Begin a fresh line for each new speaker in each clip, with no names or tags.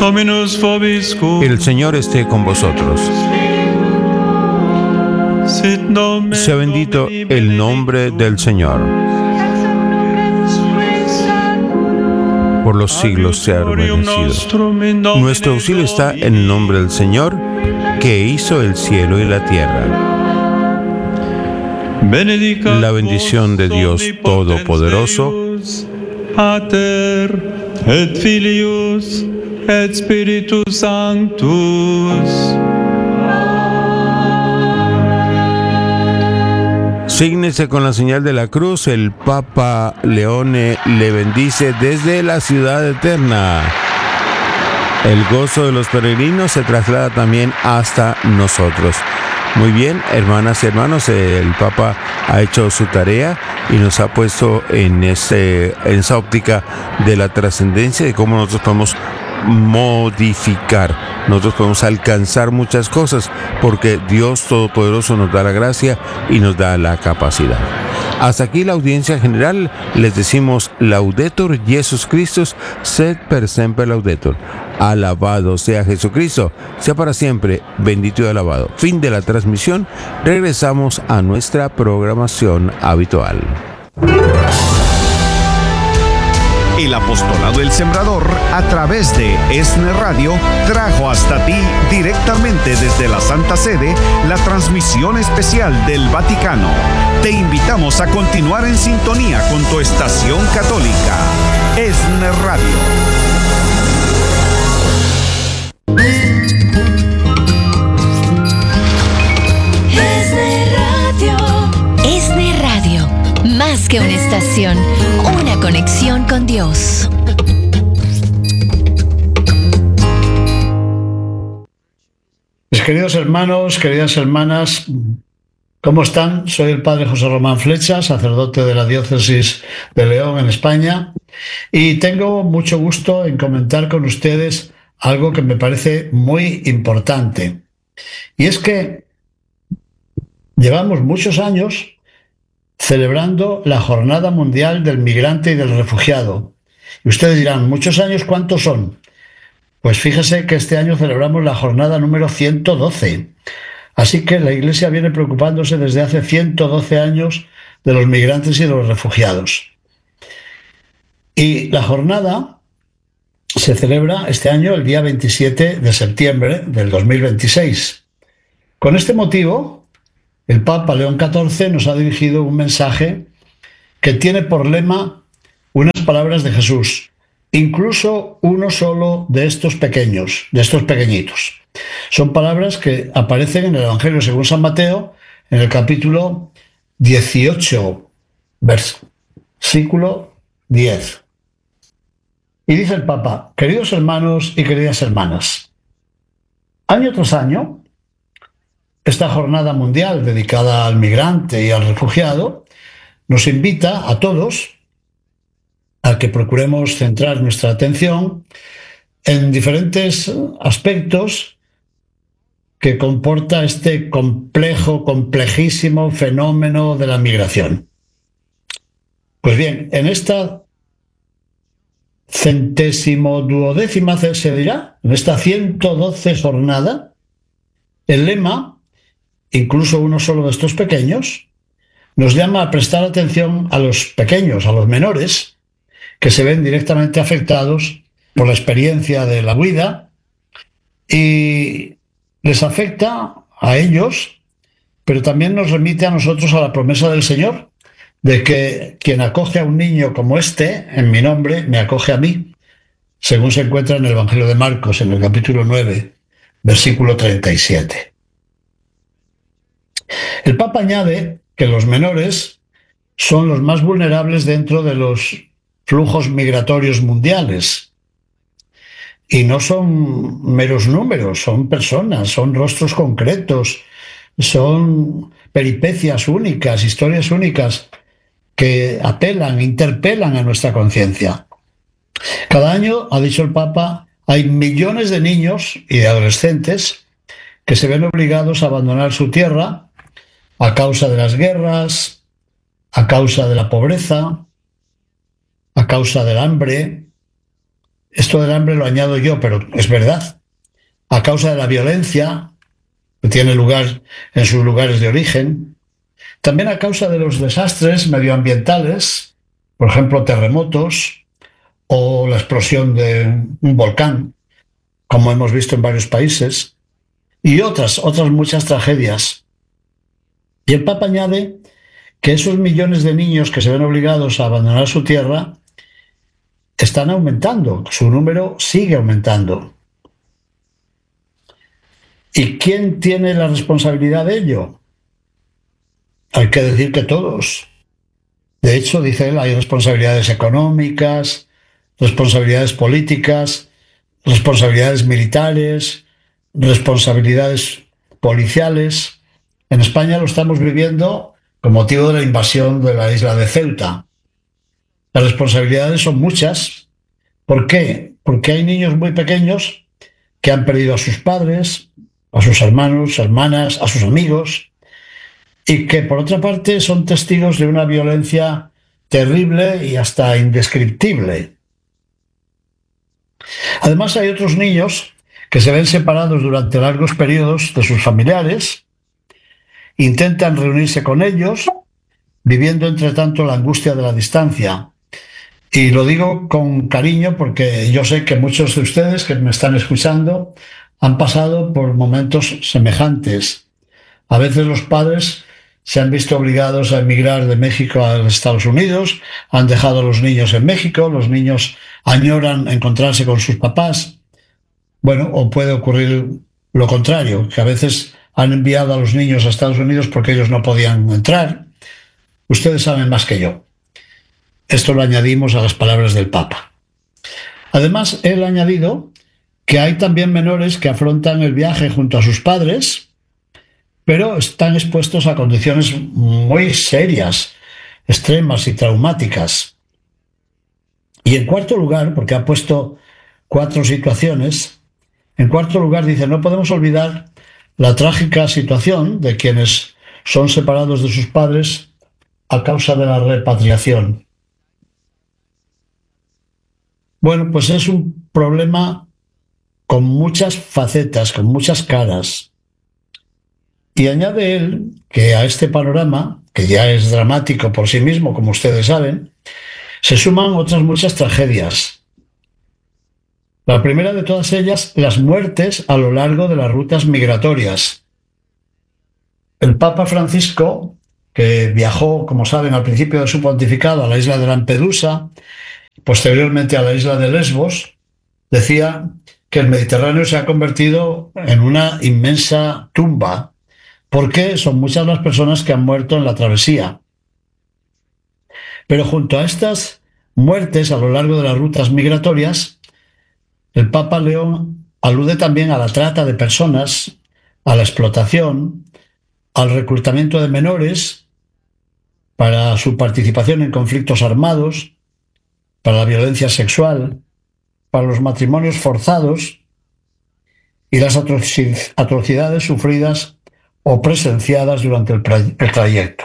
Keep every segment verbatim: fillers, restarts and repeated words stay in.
Dominus vobiscum.
El Señor esté con vosotros.
Sit nomen
Sea bendito
Domini
el nombre del Señor. Por los siglos sea bendecido. Nuestro auxilio está en el nombre del Señor, que hizo el cielo y la tierra.
Benedicat
La bendición de Dios Todopoderoso,
Pater et Filius et Spiritus Sanctus.
sígnese con la señal de la cruz. El Papa Leone le bendice desde la ciudad eterna. El gozo de los peregrinos se traslada también hasta nosotros. Muy bien, hermanas y hermanos, el Papa ha hecho su tarea y nos ha puesto en, ese, en esa óptica de la trascendencia, de cómo nosotros podemos modificar, nosotros podemos alcanzar muchas cosas, porque Dios Todopoderoso nos da la gracia y nos da la capacidad. Hasta aquí la audiencia general. Les decimos Laudetur Jesus Christus, sed per semper laudetur. Alabado sea Jesucristo, sea para siempre bendito y alabado. Fin de la transmisión. Regresamos a nuestra programación habitual.
El apostolado del Sembrador, a través de ESNE Radio, trajo hasta ti directamente desde la Santa Sede la transmisión especial del Vaticano. Te invitamos a continuar en sintonía con tu estación católica, ESNE Radio.
ESNE Radio. ESNE Radio. Más que una estación, una conexión con Dios.
Mis queridos hermanos, queridas hermanas, ¿cómo están? Soy el padre José Román Flecha, sacerdote de la diócesis de León en España, y tengo mucho gusto en comentar con ustedes algo que me parece muy importante. Y es que llevamos muchos años celebrando la Jornada Mundial del Migrante y del Refugiado. Y ustedes dirán, ¿muchos años cuántos son? Pues fíjese que este año celebramos la jornada número ciento doce. Así que la Iglesia viene preocupándose desde hace ciento doce años de los migrantes y de los refugiados. Y la jornada se celebra este año el día veintisiete de septiembre del dos mil veintiséis. Con este motivo, el Papa León catorce nos ha dirigido un mensaje que tiene por lema unas palabras de Jesús: incluso uno solo de estos pequeños, de estos pequeñitos. Son palabras que aparecen en el Evangelio según San Mateo, en el capítulo dieciocho, versículo diez. Y dice el Papa: queridos hermanos y queridas hermanas, año tras año, esta jornada mundial dedicada al migrante y al refugiado nos invita a todos a que procuremos centrar nuestra atención en diferentes aspectos que comporta este complejo, complejísimo fenómeno de la migración. Pues bien, en esta centésimo duodécima, se dirá, en esta ciento doce jornada, el lema, incluso uno solo de estos pequeños, nos llama a prestar atención a los pequeños, a los menores, que se ven directamente afectados por la experiencia de la huida, y les afecta a ellos, pero también nos remite a nosotros a la promesa del Señor, de que quien acoge a un niño como este, en mi nombre, me acoge a mí, según se encuentra en el Evangelio de Marcos, en el capítulo nueve, versículo treinta y siete. El Papa añade que los menores son los más vulnerables dentro de los flujos migratorios mundiales. Y no son meros números, son personas, son rostros concretos, son peripecias únicas, historias únicas que apelan, interpelan a nuestra conciencia. Cada año, ha dicho el Papa, hay millones de niños y de adolescentes que se ven obligados a abandonar su tierra a causa de las guerras, a causa de la pobreza, a causa del hambre, Esto del hambre lo añado yo, pero es verdad. A causa de la violencia que tiene lugar en sus lugares de origen, también a causa de los desastres medioambientales, por ejemplo, terremotos o la explosión de un volcán, como hemos visto en varios países, y otras, otras muchas tragedias. Y el Papa añade que esos millones de niños que se ven obligados a abandonar su tierra están aumentando, su número sigue aumentando. ¿Y quién tiene la responsabilidad de ello? Hay que decir que todos. De hecho, dice él, hay responsabilidades económicas, responsabilidades políticas, responsabilidades militares, responsabilidades policiales. En España lo estamos viviendo con motivo de la invasión de la isla de Ceuta. Las responsabilidades son muchas. ¿Por qué? Porque hay niños muy pequeños que han perdido a sus padres, a sus hermanos, hermanas, a sus amigos, y que por otra parte son testigos de una violencia terrible y hasta indescriptible. Además, hay otros niños que se ven separados durante largos periodos de sus familiares, intentan reunirse con ellos, viviendo entre tanto la angustia de la distancia. Y lo digo con cariño porque yo sé que muchos de ustedes que me están escuchando han pasado por momentos semejantes. A veces los padres se han visto obligados a emigrar de México a los Estados Unidos, han dejado a los niños en México, los niños añoran encontrarse con sus papás. Bueno, o puede ocurrir lo contrario, que a veces han enviado a los niños a Estados Unidos porque ellos no podían entrar. Ustedes saben más que yo. Esto lo añadimos a las palabras del Papa. Además, él ha añadido que hay también menores que afrontan el viaje junto a sus padres, pero están expuestos a condiciones muy serias, extremas y traumáticas. Y en cuarto lugar, porque ha puesto cuatro situaciones, en cuarto lugar dice, no podemos olvidar la trágica situación de quienes son separados de sus padres a causa de la repatriación. Bueno, pues es un problema con muchas facetas, con muchas caras. Y añade él que a este panorama, que ya es dramático por sí mismo, como ustedes saben, se suman otras muchas tragedias. La primera de todas ellas, las muertes a lo largo de las rutas migratorias. El Papa Francisco, que viajó, como saben, al principio de su pontificado a la isla de Lampedusa, posteriormente a la isla de Lesbos, decía que el Mediterráneo se ha convertido en una inmensa tumba, porque son muchas las personas que han muerto en la travesía. Pero junto a estas muertes a lo largo de las rutas migratorias, el Papa León alude también a la trata de personas, a la explotación, al reclutamiento de menores para su participación en conflictos armados, para la violencia sexual, para los matrimonios forzados y las atrocidades sufridas o presenciadas durante el, el trayecto.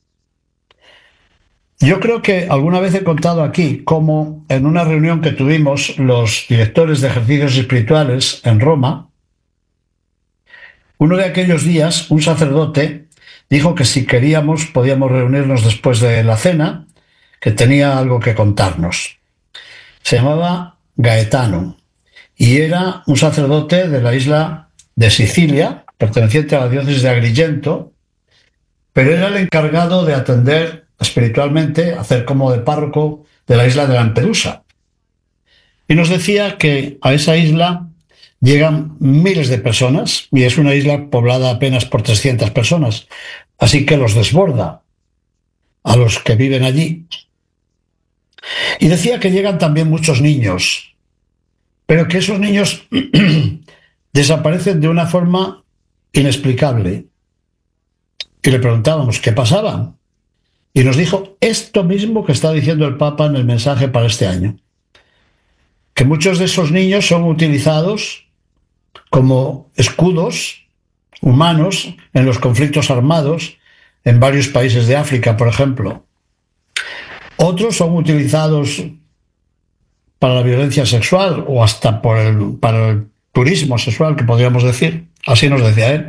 Yo creo que alguna vez he contado aquí cómo en una reunión que tuvimos los directores de ejercicios espirituales en Roma, uno de aquellos días un sacerdote dijo que si queríamos podíamos reunirnos después de la cena, que tenía algo que contarnos. Se llamaba Gaetano y era un sacerdote de la isla de Sicilia, perteneciente a la diócesis de Agrigento, pero era el encargado de atender espiritualmente, hacer como de párroco de la isla de Lampedusa. Y nos decía que a esa isla llegan miles de personas y es una isla poblada apenas por trescientas personas, así que los desborda a los que viven allí. Y decía que llegan también muchos niños, pero que esos niños desaparecen de una forma inexplicable. Y le preguntábamos qué pasaba. Y nos dijo esto mismo que está diciendo el Papa en el mensaje para este año. Que muchos de esos niños son utilizados como escudos humanos en los conflictos armados en varios países de África, por ejemplo. Otros son utilizados para la violencia sexual o hasta por el, para el turismo sexual, que podríamos decir. Así nos decía él.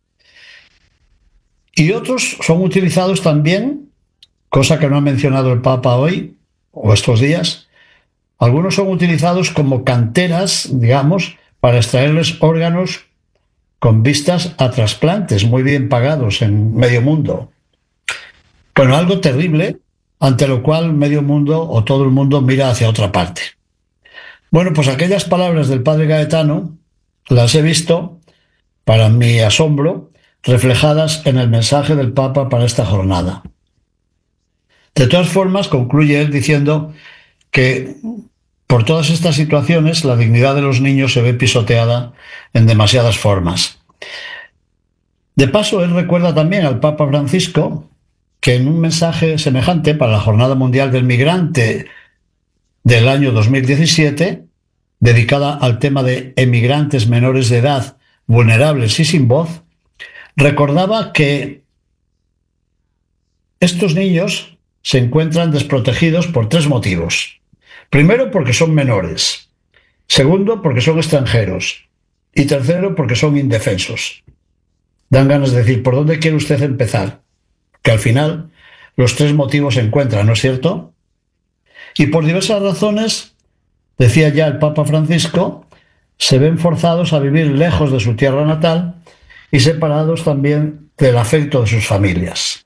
Y otros son utilizados también, cosa que no ha mencionado el Papa hoy o estos días, algunos son utilizados como canteras, digamos, para extraerles órganos con vistas a trasplantes muy bien pagados en medio mundo. Bueno, algo terrible, ante lo cual medio mundo o todo el mundo mira hacia otra parte. Bueno, pues aquellas palabras del padre Gaetano las he visto, para mi asombro, reflejadas en el mensaje del Papa para esta jornada. De todas formas, concluye él diciendo que por todas estas situaciones la dignidad de los niños se ve pisoteada en demasiadas formas. De paso, él recuerda también al Papa Francisco que en un mensaje semejante para la Jornada Mundial del Migrante del año dos mil diecisiete, dedicada al tema de emigrantes menores de edad, vulnerables y sin voz, recordaba que estos niños se encuentran desprotegidos por tres motivos. Primero, porque son menores. Segundo, porque son extranjeros. Y tercero, porque son indefensos. Dan ganas de decir, ¿por dónde quiere usted empezar? Que al final los tres motivos se encuentran, ¿no es cierto? Y por diversas razones, decía ya el Papa Francisco, se ven forzados a vivir lejos de su tierra natal y separados también del afecto de sus familias.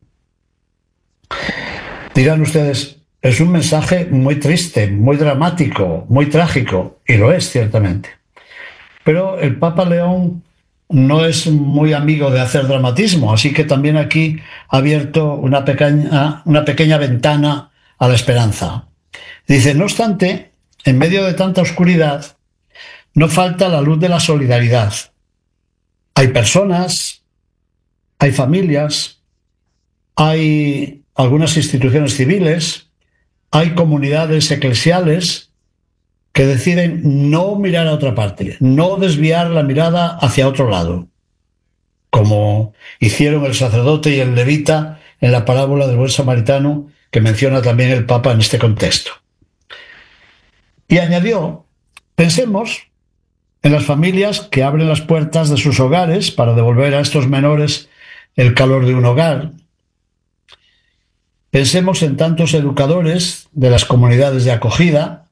Dirán ustedes, es un mensaje muy triste, muy dramático, muy trágico, y lo es ciertamente. Pero el Papa León no es muy amigo de hacer dramatismo, así que también aquí ha abierto una pequeña, una pequeña ventana a la esperanza. Dice, no obstante, en medio de tanta oscuridad, no falta la luz de la solidaridad. Hay personas, hay familias, hay algunas instituciones civiles, hay comunidades eclesiales que deciden no mirar a otra parte, no desviar la mirada hacia otro lado, como hicieron el sacerdote y el levita en la parábola del buen samaritano que menciona también el Papa en este contexto. Y añadió, pensemos en las familias que abren las puertas de sus hogares para devolver a estos menores el calor de un hogar. Pensemos en tantos educadores de las comunidades de acogida,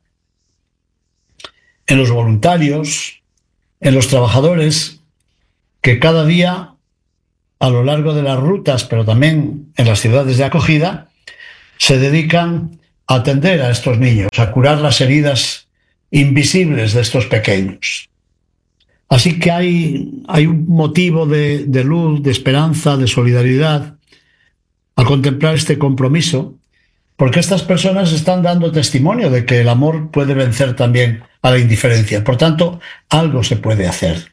en los voluntarios, en los trabajadores que cada día, a lo largo de las rutas, pero también en las ciudades de acogida, se dedican a atender a estos niños, a curar las heridas invisibles de estos pequeños. Así que hay, hay un motivo de, de luz, de esperanza, de solidaridad al contemplar este compromiso, porque estas personas están dando testimonio de que el amor puede vencer también a la indiferencia. Por tanto, algo se puede hacer.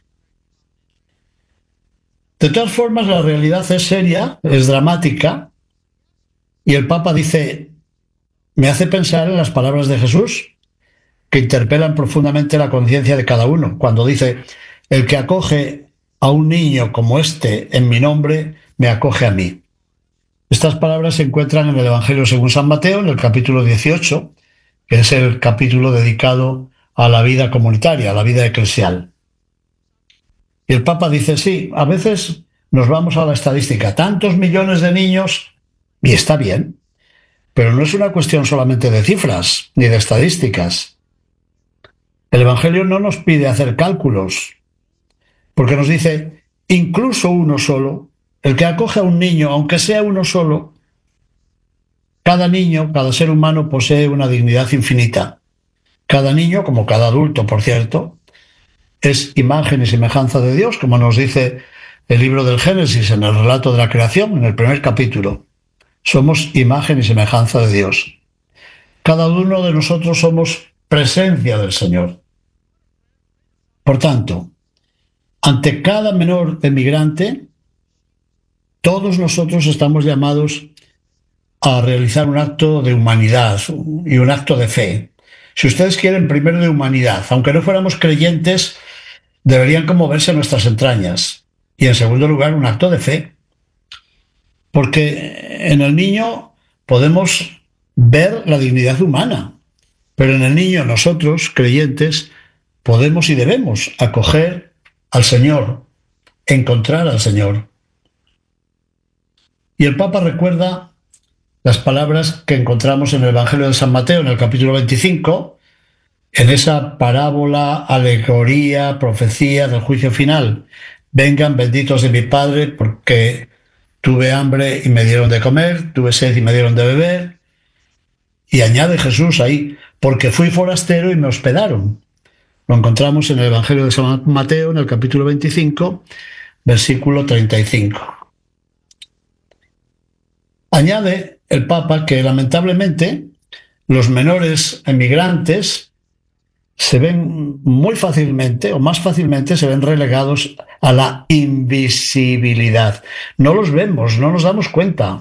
De todas formas, la realidad es seria, es dramática, y el Papa dice, me hace pensar en las palabras de Jesús, que interpelan profundamente la conciencia de cada uno, cuando dice, el que acoge a un niño como este en mi nombre, me acoge a mí. Estas palabras se encuentran en el Evangelio según San Mateo, en el capítulo dieciocho, que es el capítulo dedicado a la vida comunitaria, a la vida eclesial. Y el Papa dice, sí, a veces nos vamos a la estadística, tantos millones de niños, y está bien, pero no es una cuestión solamente de cifras ni de estadísticas. El Evangelio no nos pide hacer cálculos, porque nos dice, incluso uno solo, el que acoge a un niño, aunque sea uno solo, cada niño, cada ser humano posee una dignidad infinita. Cada niño, como cada adulto, por cierto, es imagen y semejanza de Dios, como nos dice el libro del Génesis en el relato de la creación, en el primer capítulo. Somos imagen y semejanza de Dios. Cada uno de nosotros somos presencia del Señor. Por tanto, ante cada menor emigrante, todos nosotros estamos llamados a realizar un acto de humanidad y un acto de fe. Si ustedes quieren, primero de humanidad. Aunque no fuéramos creyentes, deberían conmoverse nuestras entrañas. Y en segundo lugar, un acto de fe. Porque en el niño podemos ver la dignidad humana. Pero en el niño nosotros, creyentes, podemos y debemos acoger al Señor, encontrar al Señor. Y el Papa recuerda las palabras que encontramos en el Evangelio de San Mateo, en el capítulo veinticinco, en esa parábola, alegoría, profecía del juicio final. Vengan benditos de mi Padre, porque tuve hambre y me dieron de comer, tuve sed y me dieron de beber. Y añade Jesús ahí, porque fui forastero y me hospedaron. Lo encontramos en el Evangelio de San Mateo, en el capítulo veinticinco, versículo treinta y cinco. Añade el Papa que lamentablemente los menores emigrantes se ven muy fácilmente, o más fácilmente, se ven relegados a la invisibilidad. No los vemos, no nos damos cuenta.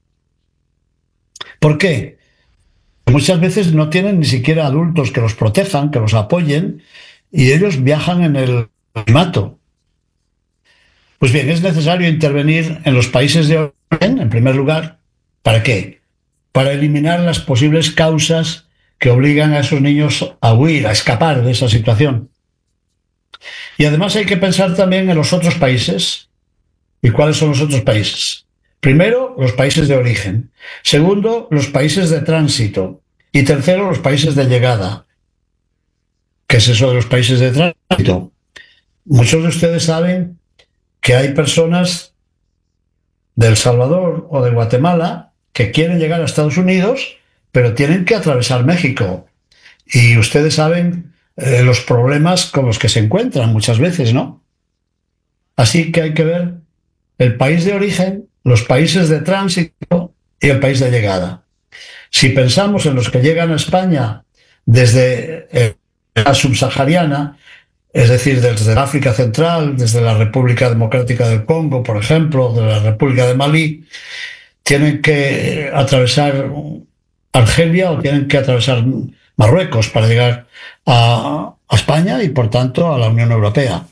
¿Por qué? Muchas veces no tienen ni siquiera adultos que los protejan, que los apoyen, y ellos viajan en el anonimato. Pues bien, es necesario intervenir en los países de origen, en primer lugar. ¿Para qué? Para eliminar las posibles causas que obligan a esos niños a huir, a escapar de esa situación. Y además hay que pensar también en los otros países. ¿Y cuáles son los otros países? Primero, los países de origen. Segundo, los países de tránsito. Y tercero, los países de llegada. ¿Qué es eso de los países de tránsito? Muchos de ustedes saben que hay personas de El Salvador o de Guatemala que quieren llegar a Estados Unidos, pero tienen que atravesar México. Y ustedes saben eh, los problemas con los que se encuentran muchas veces, ¿no? Así que hay que ver el país de origen, los países de tránsito y el país de llegada. Si pensamos en los que llegan a España desde eh, la subsahariana, es decir, desde el África Central, desde la República Democrática del Congo, por ejemplo, de la República de Malí, tienen que atravesar Argelia o tienen que atravesar Marruecos para llegar a, a España y, por tanto, a la Unión Europea.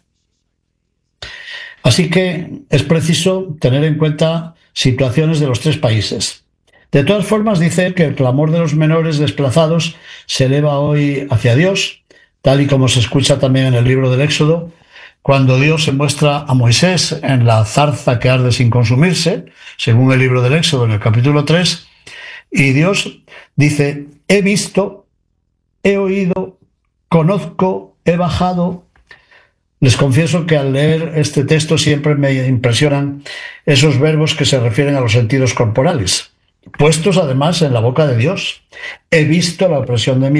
Así que es preciso tener en cuenta situaciones de los tres países. De todas formas, dice que el clamor de los menores desplazados se eleva hoy hacia Dios, tal y como se escucha también en el libro del Éxodo, cuando Dios se muestra a Moisés en la zarza que arde sin consumirse, según el libro del Éxodo en el capítulo tres, y Dios dice, he visto, he oído, conozco, he bajado. Les confieso que al leer este texto siempre me impresionan esos verbos que se refieren a los sentidos corporales, puestos además en la boca de Dios. He visto la opresión de mi